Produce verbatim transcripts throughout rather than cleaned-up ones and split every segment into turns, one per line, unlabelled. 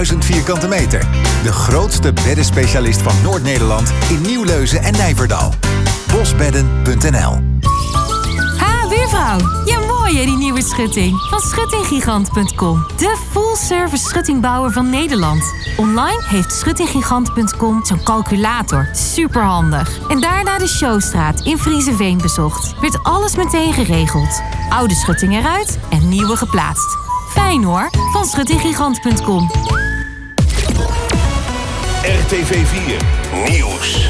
duizend vierkante meter. De grootste beddenspecialist van Noord-Nederland in Nieuwleuzen en Nijverdal. bosbedden punt n l.
Ha, buurvrouw. Ja, mooi hè, die nieuwe schutting. Van schutting gigant punt com. De full-service schuttingbouwer van Nederland. Online heeft schutting gigant punt com zo'n calculator. Superhandig. En daarna de Showstraat in Friezenveen bezocht. Werd alles meteen geregeld. Oude schutting eruit en nieuwe geplaatst. Fijn hoor, van schutting gigant punt com.
R T V vier Nieuws.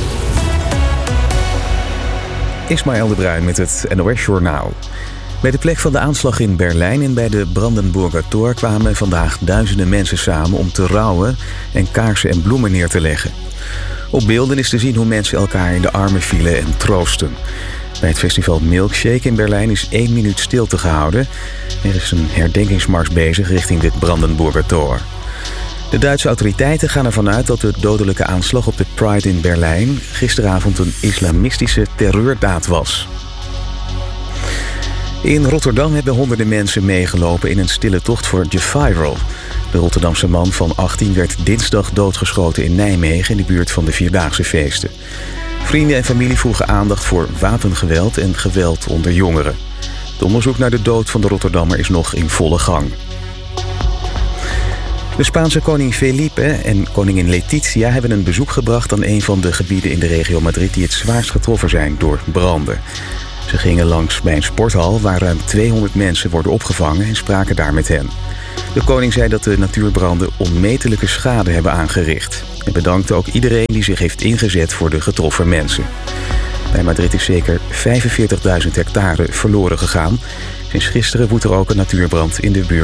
Ismaël de Bruin met het N O S-journaal. Bij de plek van de aanslag in Berlijn en bij de Brandenburger Tor kwamen vandaag duizenden mensen samen om te rouwen en kaarsen en bloemen neer te leggen. Op beelden is te zien hoe mensen elkaar in de armen vielen en troosten. Bij het festival Milkshake in Berlijn is één minuut stilte gehouden. Er is een herdenkingsmars bezig richting de Brandenburger Tor. De Duitse autoriteiten gaan ervan uit dat de dodelijke aanslag op de Pride in Berlijn gisteravond een islamistische terreurdaad was. In Rotterdam hebben honderden mensen meegelopen in een stille tocht voor Viral. De Rotterdamse man van achttien werd dinsdag doodgeschoten in Nijmegen in de buurt van de Vierdaagse feesten. Vrienden en familie vroegen aandacht voor wapengeweld en geweld onder jongeren. Het onderzoek naar de dood van de Rotterdammer is nog in volle gang. De Spaanse koning Felipe en koningin Letizia hebben een bezoek gebracht aan een van de gebieden in de regio Madrid die het zwaarst getroffen zijn door branden. Ze gingen langs bij een sporthal waar ruim tweehonderd mensen worden opgevangen en spraken daar met hen. De koning zei dat de natuurbranden onmetelijke schade hebben aangericht. En bedankte ook iedereen die zich heeft ingezet voor de getroffen mensen. Bij Madrid is zeker vijfenveertigduizend hectare verloren gegaan. Sinds gisteren woedt er ook een natuurbrand in de buurt